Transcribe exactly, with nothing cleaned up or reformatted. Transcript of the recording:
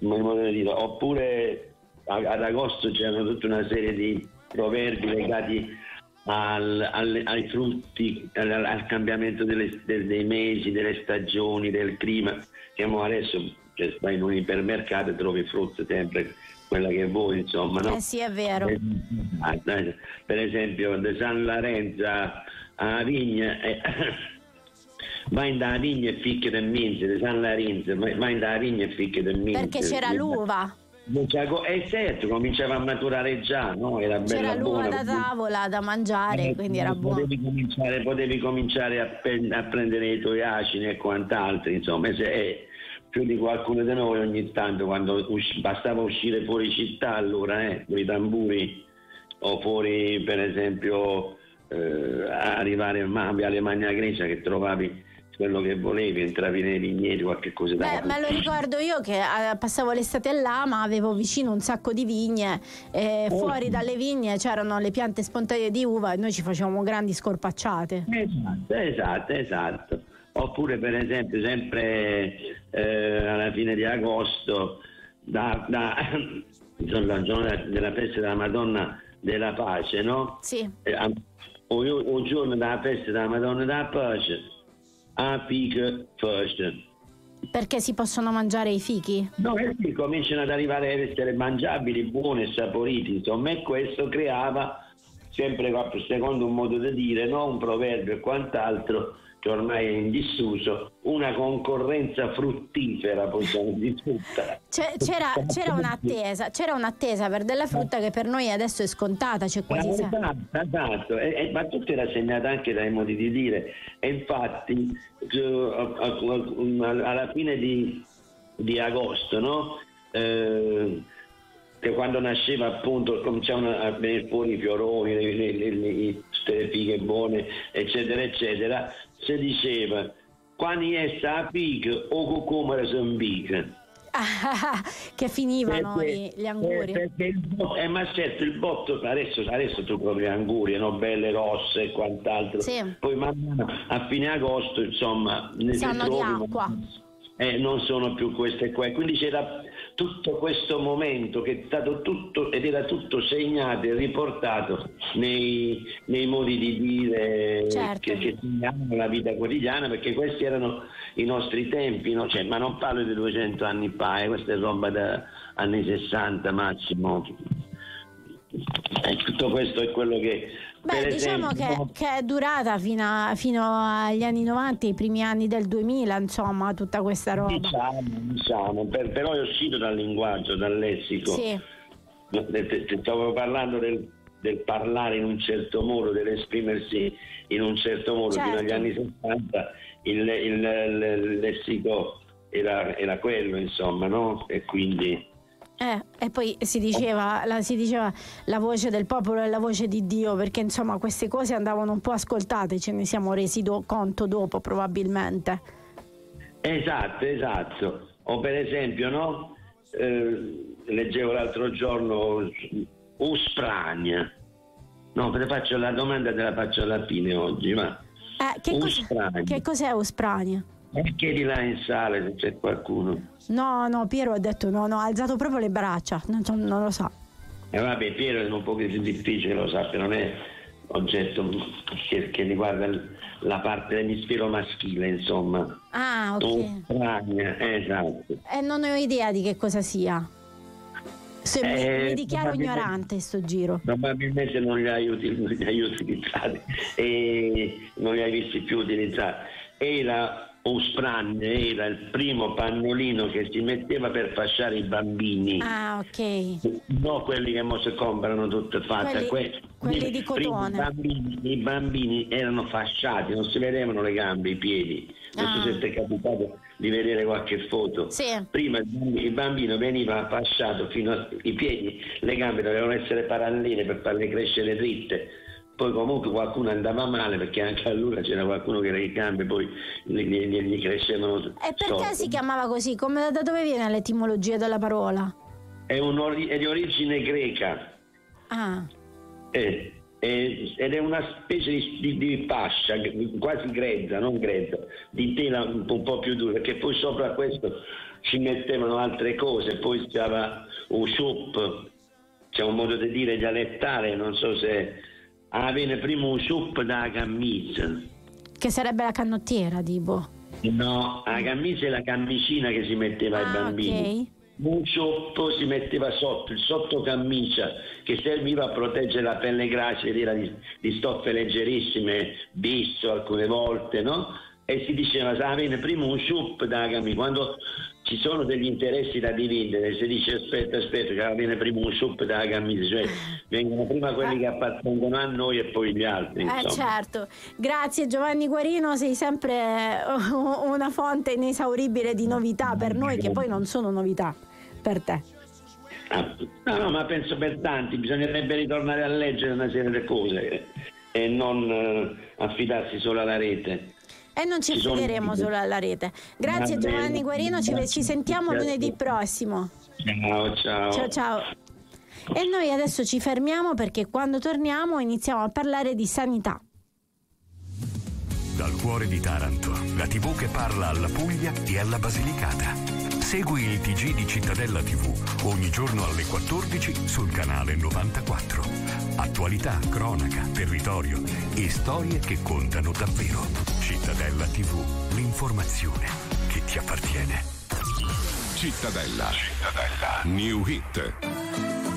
dire, oppure ad agosto c'erano tutta una serie di proverbi legati al, al, ai frutti, al, al cambiamento delle, del, dei mesi, delle stagioni, del clima. Siamo adesso, cioè, vai in un ipermercato e trovi frutta sempre quella che vuoi, insomma, no? Eh sì, è vero. Per esempio, da San Lorenzo a Vigna, eh, vai in da vigna e ficchi del minze, da San Lorenzo, vai in da vigna e ficchi del minze. Perché c'era l'uva. Eh certo, cominciava a maturare già, no? Era bella, c'era l'uva buona, da tavola da mangiare, eh, quindi era buono. Potevi cominciare, potevi cominciare a, pe- a prendere i tuoi acini e quant'altro, insomma, se è più di qualcuno di noi ogni tanto, quando usci- bastava uscire fuori città, allora, eh, con i tamburi, o fuori, per esempio, eh, arrivare a Viale Magna Grecia, che trovavi quello che volevi, entravi nei vigneti, qualche cosa da. Beh, me lo ricordo io che eh, passavo l'estate là, ma avevo vicino un sacco di vigne, e oh. fuori dalle vigne c'erano le piante spontanee di uva e noi ci facevamo grandi scorpacciate. Esatto, esatto, esatto. Oppure per esempio sempre eh, alla fine di agosto, da, da insomma, il giorno della festa della Madonna della Pace, no? Sì. Eh, o, o giorno della festa della Madonna della Pace, a fiche first. Perché si possono mangiare i fichi? No, e sì, cominciano ad arrivare a essere mangiabili, buoni e saporiti, insomma, e questo creava, sempre secondo un modo di dire, no, un proverbio e quant'altro, che ormai è in disuso, una concorrenza fruttifera, possiamo dire tutta. C'era, c'era un'attesa, c'era un'attesa per della frutta che per noi adesso è scontata, c'è quasi esatto, esatto. E, e, ma tutto era segnato anche dai modi di dire, e infatti alla fine di, di agosto, no? Eh, che quando nasceva appunto cominciavano a venire fuori i fioroni, le, le, le, le, tutte le fighe buone, eccetera, eccetera, si diceva quando è sta figa o cucumera s'ambica. Che finivano perché, gli, gli anguri. Perché il botto, eh, ma certo il botto, adesso, adesso tu provi anguri, no? Belle rosse e quant'altro, sì. Poi man mano a fine agosto, insomma, ne sanno di acqua. Eh, non sono più queste qua, quindi c'era tutto questo momento che è stato tutto ed era tutto segnato e riportato nei, nei modi di dire, certo, che, che segnavano la vita quotidiana, perché questi erano i nostri tempi, no? Cioè, ma non parlo di duecento anni fa, eh, questa è roba da anni sessanta massimo. E tutto questo è quello che beh per diciamo esempio, che, che è durata fino, a, fino agli anni novanta, i primi anni del duemila, insomma, tutta questa roba, diciamo, diciamo per, però è uscito dal linguaggio, dal lessico. Sì. Stavo parlando del, del parlare in un certo modo, dell'esprimersi in un certo modo, certo. Fino agli anni sessanta il, il, il, il lessico era, era quello, insomma, no? E quindi Eh, e poi si diceva, la, si diceva la voce del popolo è la voce di Dio, perché insomma queste cose andavano un po' ascoltate, ce ne siamo resi do, conto dopo probabilmente. Esatto, esatto. O per esempio, no? Eh, leggevo l'altro giorno Usprania. No, te faccio la domanda, te la faccio alla fine oggi, ma eh, che, cos'è, che cos'è Usprania? E chiedi là in sala se c'è qualcuno. No, no, Piero ha detto no, no, ha alzato proprio le braccia, non, non lo sa. E eh vabbè, Piero è un po' più difficile, lo sappia, non è oggetto che, che riguarda la parte dell'emisfero maschile, insomma. Ah, ok. Strania, esatto. E eh, non ho idea di che cosa sia. Se eh, mi, mi dichiaro ignorante sto giro. Probabilmente non li hai, util- non li hai utilizzati e non li hai visti più utilizzati. Era Usprania, era il primo pannolino che si metteva per fasciare i bambini. Ah, ok. No, quelli che mo si comprano tutte fatte. Quelli, que- quelli di cotone. I bambini, I bambini erano fasciati, non si vedevano le gambe, i piedi. Non ah. so se ti è capitato di vedere qualche foto. Sì. Prima il bambino veniva fasciato fino ai piedi, le gambe dovevano essere parallele per farle crescere dritte. Poi comunque qualcuno andava male, perché anche allora c'era qualcuno che le gambe poi gli, gli, gli crescevano. E perché storte. Si chiamava così? Come, da dove viene l'etimologia della parola? È, un, è di origine greca. Ah. Eh, ed è una specie di, di, di fascia quasi grezza, non grezza, di tela un po', un po' più dura, perché poi sopra questo ci mettevano altre cose, poi c'era un soup, c'è un modo di dire dialettale, non so se ah, viene prima un soup da camisa, che sarebbe la canottiera, tipo. No, la camicia è la camicina che si metteva ai ah, bambini. Okay. Un cioppo si metteva sotto, il sottocamicia, che serviva a proteggere la pelle gracile, era di, di stoffe leggerissime, bisso alcune volte, no? E si diceva, sa, viene prima un ciup da camicia. Quando ci sono degli interessi da dividere, si dice aspetta, aspetta, che viene prima un ciup da camicia, cioè vengono prima quelli che appartengono a noi e poi gli altri. Eh certo, grazie Giovanni Guarino, sei sempre una fonte inesauribile di novità per noi, che poi non sono novità per te. Ah, no, no, ma penso per tanti, bisognerebbe ritornare a leggere una serie di cose e non eh, affidarsi solo alla rete. E non ci affideremo solo alla rete. Grazie Giovanni Guarino, ci, ci sentiamo lunedì prossimo. Ciao, ciao. Ciao, ciao. E noi adesso ci fermiamo perché quando torniamo iniziamo a parlare di sanità. Dal cuore di Taranto, la tivù che parla alla Puglia e alla Basilicata. Segui il T G di Cittadella tivù ogni giorno alle quattordici sul canale novantaquattro. Attualità, cronaca, territorio e storie che contano davvero. Cittadella tivù, l'informazione che ti appartiene. Cittadella. Cittadella. New Hit.